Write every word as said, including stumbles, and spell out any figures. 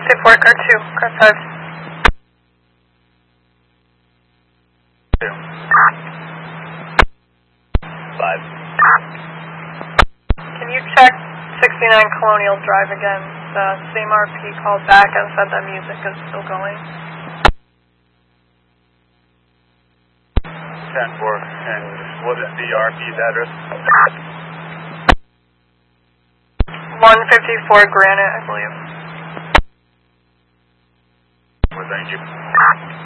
Stay four, car two, car five. Two. Five. Can you check sixty-nine Colonial Drive again? The same R P called back and said that music is still going. ten four, and what is the R P's address? one fifty-four Granite, I believe. Well, thank you.